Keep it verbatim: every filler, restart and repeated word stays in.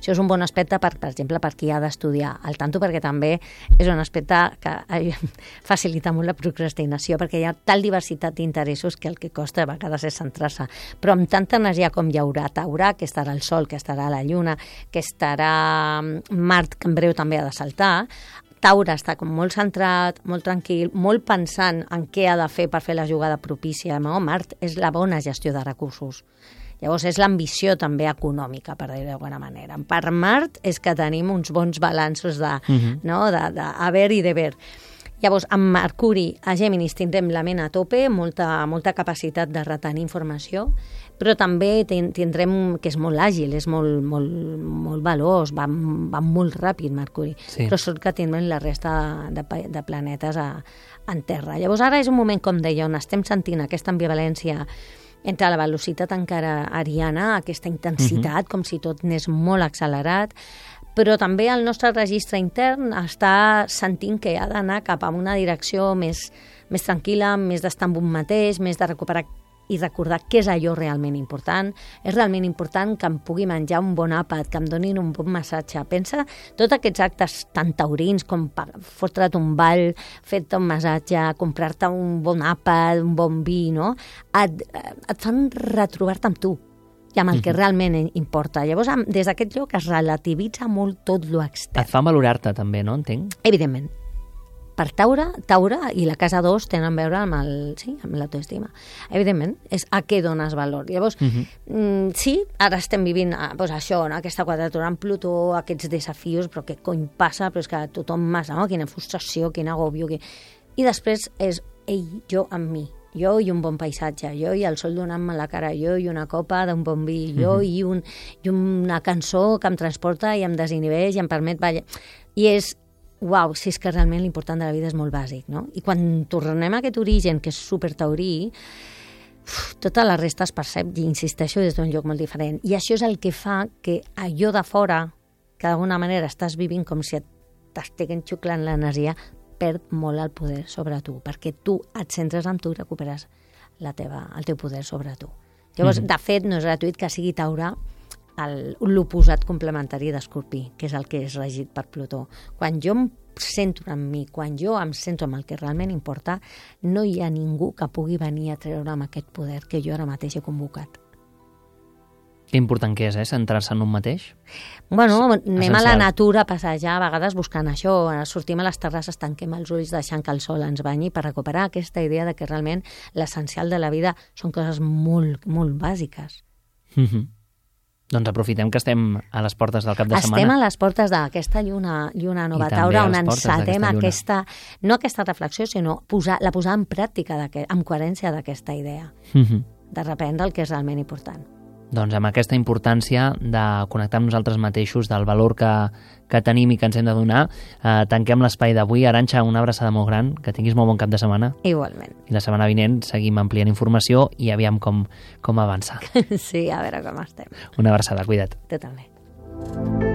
Això és un bon aspecte, per, per exemple, per qui ha d'estudiar al tanto, perquè també és un aspecte que facilita molt la procrastinació, perquè hi ha tal diversitat d'interessos que el que costa a vegades és centrar-se. Però amb tanta energia com hi haurà Taure, que estarà el Sol, que estarà la Lluna, que estarà Mart, que en breu també ha de saltar, Taure està com molt centrat, molt tranquil, molt pensant en què ha de fer per fer la jugada propícia. No? Mart és la bona gestió de recursos. Llavors és l'ambició també econòmica, per dir-ho d'alguna manera. Per Mart és que tenim uns bons balanços de, uh-huh. no? de, de haver i deber. Llavors, amb Mercuri a Géminis tindrem la ment a tope, molta, molta capacitat de retenir informació, però també tindrem que és molt àgil, és molt, molt, molt veloç, va, va molt ràpid Mercuri, sí. Però sort que tindrem la resta de, de planetes a, en Terra. Llavors ara és un moment, com deia, on estem sentint aquesta ambivalència entre la velocitat encara ariana, aquesta intensitat, uh-huh. com si tot anés molt accelerat, però també el nostre registre intern està sentint que ha d'anar cap a una direcció més, més tranquil·la, més d'estar amb un mateix, més de recuperar i recordar què és allò realment important. És realment important que em pugui menjar un bon àpat, que em donin un bon massatge. Pensa tots aquests actes tan taurins com fotre't un ball, fer-te un massatge, comprar-te un bon àpat, un bon vi, no? Et, et fan retrobar-te amb tu i amb el que realment importa. Llavors, des d'aquest lloc es relativitza molt tot lo extern. Et fa valorar-te també, no? Entenc? Evidentment. Per Taure, Taure i la casa dos tenen a veure amb el, sí, amb l'autoestima. Evidentment, és a què dones valor. Llavors, uh-huh. mm, sí, ara estem vivint pues, això, no? Aquesta quadratura amb Plutó, aquests desafios, però què cony passa? Però és que tothom massa, no? Quina frustració, quin agòbio. Quin... I després és, ei, jo amb mi. Jo i un bon paisatge, jo i el sol donant-me la cara, jo i una copa d'un bon vi, jo uh-huh. i, un, i una cançó que em transporta i em desinhibeix i em permet ballar. I és, uau, si és que realment l'important de la vida és molt bàsic, no? I quan tornem a aquest origen, que és supertaurí, tota la resta es percep, i insisteixo, des d'un lloc molt diferent. I això és el que fa que allò de fora, que d'alguna manera estàs vivint com si t'estiguen xuclant l'energia, perd molt el poder sobre tu, perquè tu et centres en tu i recuperes la teva, el teu poder sobre tu. Llavors, mm-hmm. de fet, no és gratuït que sigui Taure l'oposat complementari d'Escorpí, que és el que és regit per Plutó. Quan jo em centro en mi, quan jo em centro en el que realment importa, no hi ha ningú que pugui venir a treure'm aquest poder que jo ara mateix he convocat. Que important que és, eh? Centrar-se en un mateix? Bueno, anem essencial. A la natura a passejar, a vegades buscant això, sortim a les terrasses, tanquem els ulls deixant que el sol ens banyi per recuperar aquesta idea de que realment l'essencial de la vida són coses molt, molt bàsiques. Mm-hmm. Doncs aprofitem que estem a les portes del cap de estem setmana. Estem a les portes d'aquesta lluna, lluna nova Taure, on encetem aquesta, no aquesta reflexió, sinó posar, la posar en pràctica, amb coherència d'aquesta idea, mm-hmm. de reprendre el que és realment important. Doncs amb aquesta importància de connectar amb nosaltres mateixos, del valor que, que tenim i que ens hem de donar, eh, tanquem l'espai d'avui. Arantxa, una abraçada molt gran, que tinguis molt bon cap de setmana. Igualment. I la setmana vinent seguim ampliant informació i aviam com, com avançar. Sí, a veure com estem. Una abraçada, cuida't. Tu també.